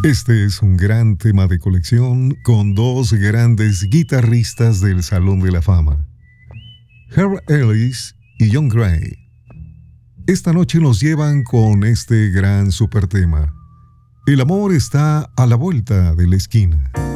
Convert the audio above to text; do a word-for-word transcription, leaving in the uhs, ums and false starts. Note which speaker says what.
Speaker 1: Este es un gran tema de colección con dos grandes guitarristas del Salón de la Fama, Herb Ellis y John Gray. Esta noche nos llevan con este gran super tema. El amor está a la vuelta de la esquina.